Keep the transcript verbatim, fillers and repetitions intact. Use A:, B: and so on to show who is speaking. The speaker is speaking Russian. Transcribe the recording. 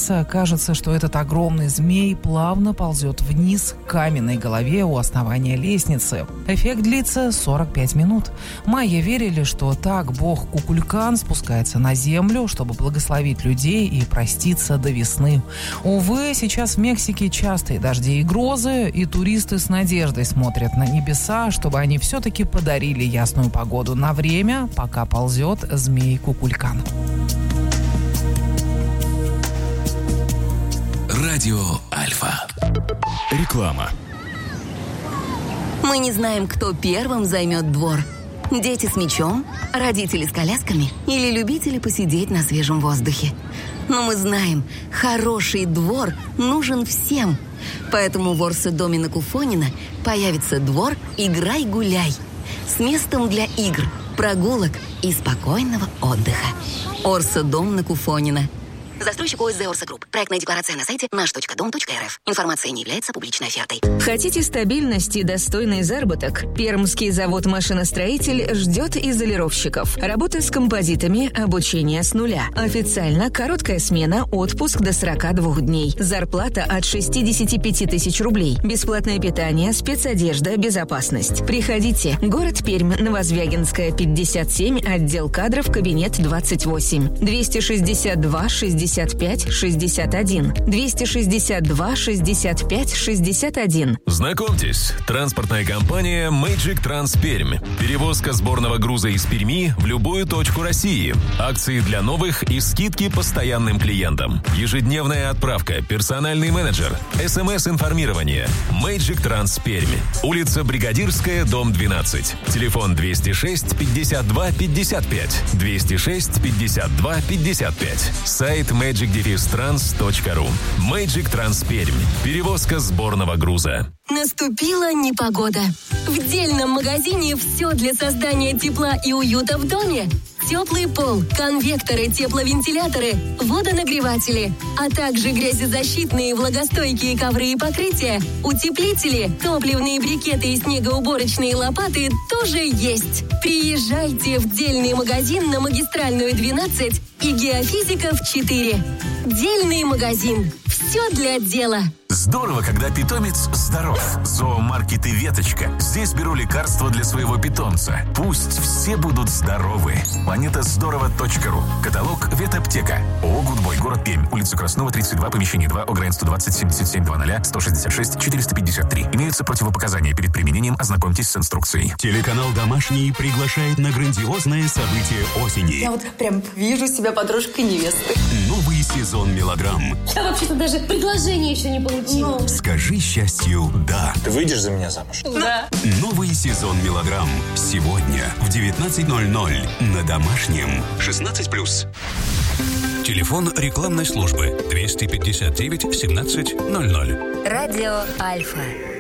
A: улыбается. Кажется, что этот огромный змей плавно ползет вниз к каменной голове у основания лестницы. Эффект длится сорок пять минут. Майя верили, что так бог Кукулькан спускается на землю, чтобы благословить людей и проститься до весны. Увы, сейчас в Мексике частые дожди и грозы, и туристы с надеждой смотрят на небеса, чтобы они все-таки подарили ясную погоду на время, пока ползет змей Кукулькан.
B: Радио Альфа.
C: Реклама.
D: Мы не знаем, кто первым займет двор. Дети с мячом, родители с колясками или любители посидеть на свежем воздухе. Но мы знаем, хороший двор нужен всем. Поэтому в Орсо-доме на Куфонина появится двор «Играй-гуляй» с местом для игр, прогулок и спокойного отдыха. Орсо-дом на Куфонина. Застройщик ОСЗ «Орсо Групп». Проектная декларация на сайте наш точка дом точка эр эф. Информация не является публичной офертой.
E: Хотите стабильность и достойный заработок? Пермский завод-машиностроитель ждет изолировщиков. Работа с композитами, обучение с нуля. Официально короткая смена, отпуск до сорок два дней. Зарплата от шестьдесят пять тысяч рублей. Бесплатное питание, спецодежда, безопасность. Приходите. Город Пермь, Новозвягинская, пятьдесят семь, отдел кадров, кабинет двадцать восемь. двести шестьдесят два шестьдесят пять шестьдесят один. двести шестьдесят два шестьдесят пять шестьдесят один.
F: Знакомьтесь, транспортная компания Magic Trans Пермь. Перевозка сборного груза из Перми в любую точку России. Акции для новых и скидки постоянным клиентам. Ежедневная отправка, персональный менеджер, СМС-информирование. Magic Trans Пермь. Улица Бригадирская, дом двенадцать. Телефон двести шесть пятьдесят два пятьдесят пять. двести шесть пятьдесят два пятьдесят пять. Сайт мэджик транс точка ру. Magic Trans Пермь. Перевозка сборного груза.
G: Наступила непогода. В дельном магазине все для создания тепла и уюта в доме. Теплый пол, конвекторы, тепловентиляторы, водонагреватели, а также грязезащитные влагостойкие ковры и покрытия, утеплители, топливные брикеты и снегоуборочные лопаты тоже есть. Приезжайте в дельный магазин на Магистральную двенадцать и Геофизиков четыре. Дельный магазин. Все для дела.
B: Здорово, когда питомец здоров. Зоомаркеты «Веточка». Здесь беру лекарства для своего питомца. Пусть все будут здоровы. Планета здорово точка ру. Каталог «Ветаптека». ООО «Гудбой», город Пермь. Улица Краснова, тридцать два, помещение два, ОГРН сто двадцать семьдесят семь двадцать, сто шестьдесят шесть четыреста пятьдесят три. Имеются противопоказания перед применением. Ознакомьтесь с инструкцией.
C: Телеканал «Домашний» приглашает на грандиозное событие осени.
H: Я вот прям вижу себя подружкой невесты.
C: Новый сезон мелодрам.
I: Я вообще-то даже предложение еще не получила. Ну.
C: Скажи счастью «да».
J: Ты выйдешь за меня замуж?
I: Да.
C: Новый сезон мелодрам. Сегодня в девятнадцать ноль ноль на Домашнем. шестнадцать плюс.
K: Телефон рекламной службы двести пятьдесят девять семнадцать ноль ноль.
D: Радио Альфа.